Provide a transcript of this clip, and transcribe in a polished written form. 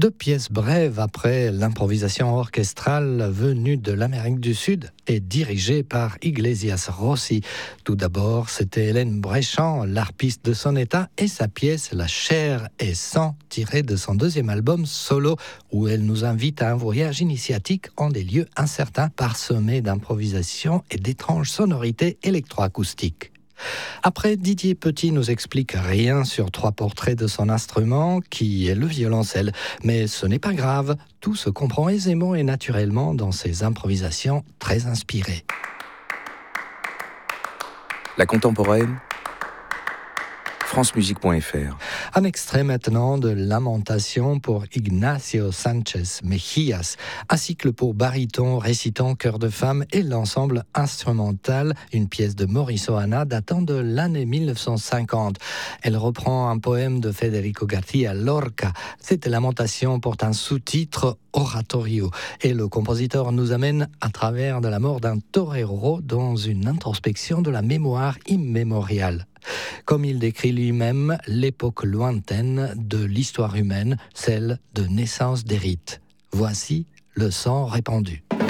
Deux pièces brèves après l'improvisation orchestrale venue de l'Amérique du Sud et dirigée par Iglesias Rossi. Tout d'abord, c'était Hélène Bréchamp, l'harpiste de son état, et sa pièce La chair et sang, tirée de son deuxième album solo, où elle nous invite à un voyage initiatique en des lieux incertains, parsemés d'improvisation et d'étranges sonorités électroacoustiques. Après, Didier Petit nous explique rien sur trois portraits de son instrument, qui est le violoncelle. Mais ce n'est pas grave, tout se comprend aisément et naturellement dans ses improvisations très inspirées. La contemporaine, francemusique.fr. Un extrait maintenant de Lamentation pour Ignacio Sánchez Mejías, un cycle pour baryton, récitant, chœur de femme et l'ensemble instrumental, une pièce de Maurice Ohana datant de l'année 1950. Elle reprend un poème de Federico García Lorca. Cette Lamentation porte un sous-titre Oratorio et le compositeur nous amène à travers de la mort d'un torero dans une introspection de la mémoire immémoriale. Comme il décrit lui-même l'époque lointaine de l'histoire humaine, celle de naissance des rites. Voici le sang répandu.